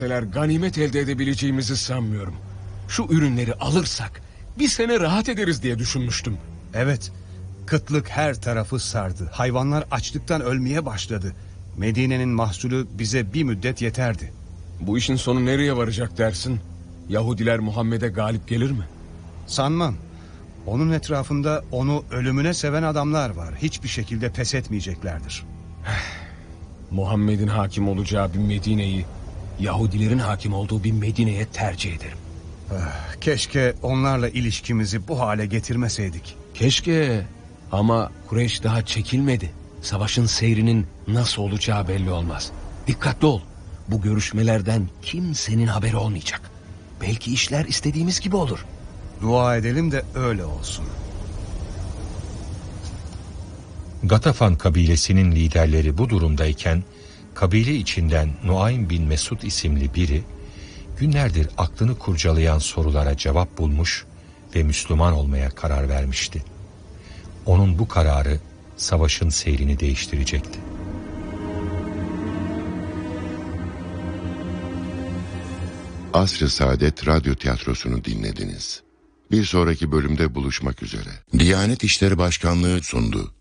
ganimet elde edebileceğimizi sanmıyorum. Şu ürünleri alırsak bir sene rahat ederiz diye düşünmüştüm. Evet, kıtlık her tarafı sardı. Hayvanlar açlıktan ölmeye başladı. Medine'nin mahsulü bize bir müddet yeterdi. Bu işin sonu nereye varacak dersin? Yahudiler Muhammed'e galip gelir mi? Sanmam. Onun etrafında onu ölümüne seven adamlar var. Hiçbir şekilde pes etmeyeceklerdir. Muhammed'in hakim olacağı bir Medine'yi Yahudilerin hakim olduğu bir Medine'ye tercih ederim. Keşke onlarla ilişkimizi bu hale getirmeseydik. Keşke, ama Kureyş daha çekilmedi. Savaşın seyrinin nasıl olacağı belli olmaz. Dikkatli ol. Bu görüşmelerden kimsenin haberi olmayacak. Belki işler istediğimiz gibi olur. Dua edelim de öyle olsun. Gatafan kabilesinin liderleri bu durumdayken kabile içinden Nuaym bin Mesud isimli biri günlerdir aklını kurcalayan sorulara cevap bulmuş ve Müslüman olmaya karar vermişti. Onun bu kararı savaşın seyrini değiştirecekti. Asr-ı Saadet Radyo Tiyatrosu'nu dinlediniz. Bir sonraki bölümde buluşmak üzere. Diyanet İşleri Başkanlığı sundu.